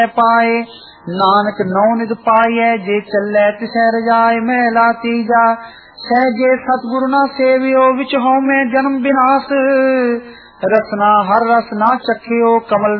पाए नानक नौ निध पाए जे चले तिसै रजाए महला तीजा सहजे सतगुरु ना सेवियो विच हों में जन्म विनाश रसना हर रस ना चखियो कमल